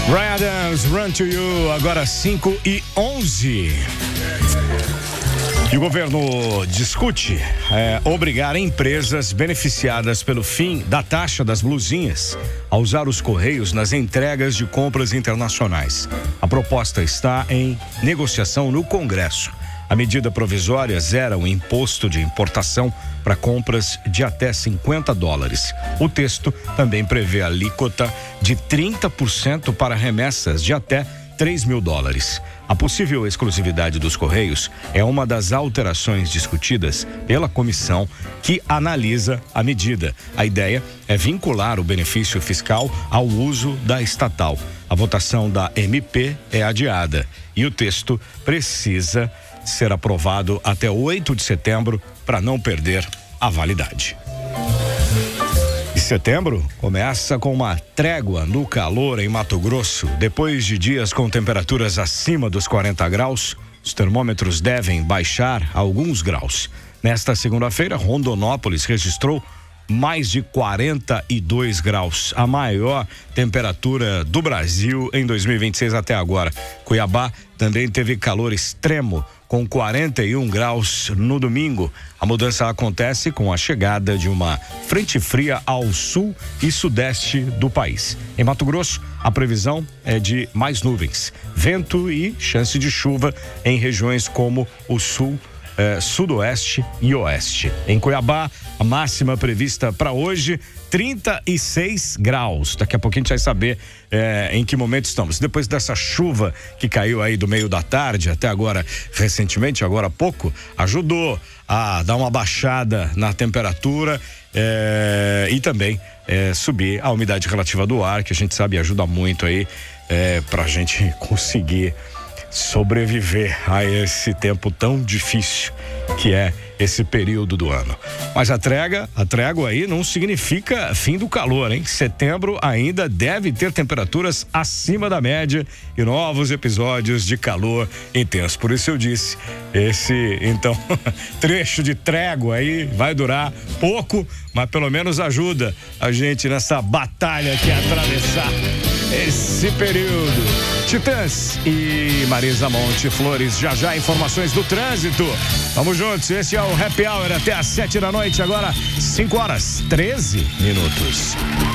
Bryan Adams, Run to You, agora 5:11. E o governo discute obrigar empresas beneficiadas pelo fim da taxa das blusinhas a usar os correios nas entregas de compras internacionais. A proposta está em negociação no Congresso. A medida provisória zera o imposto de importação para compras de até $50. O texto também prevê a alíquota de 30% para remessas de até $3.000. A possível exclusividade dos Correios é uma das alterações discutidas pela comissão que analisa a medida. A ideia é vincular o benefício fiscal ao uso da estatal. A votação da MP é adiada e o texto precisa ser aprovado até 8 de setembro para não perder a validade. E setembro começa com uma trégua no calor em Mato Grosso. Depois de dias com temperaturas acima dos 40 graus, os termômetros devem baixar alguns graus. Nesta segunda-feira, Rondonópolis registrou mais de 42 graus, a maior temperatura do Brasil em 2026 até agora. Cuiabá também teve calor extremo, com 41 graus no domingo. A mudança acontece com a chegada de uma frente fria ao sul e sudeste do país. Em Mato Grosso, a previsão é de mais nuvens, vento e chance de chuva em regiões como o sul, sudoeste e oeste. Em Cuiabá, a máxima prevista para hoje, 36 graus. Daqui a pouquinho a gente vai saber em que momento estamos. Depois dessa chuva que caiu aí do meio da tarde até agora, recentemente, agora há pouco, ajudou a dar uma baixada na temperatura e também subir a umidade relativa do ar, que a gente sabe ajuda muito aí pra gente conseguir sobreviver a esse tempo tão difícil que é esse período do ano. Mas a trégua aí não significa fim do calor, hein? Setembro ainda deve ter temperaturas acima da média e novos episódios de calor intenso. Por isso eu disse, esse então trecho de trégua aí vai durar pouco, mas pelo menos ajuda a gente nessa batalha que é atravessar esse período. Titãs e Marisa Monte Flores, já informações do trânsito. Vamos juntos, esse é o Happy Hour até às 7 da noite, agora 5:13.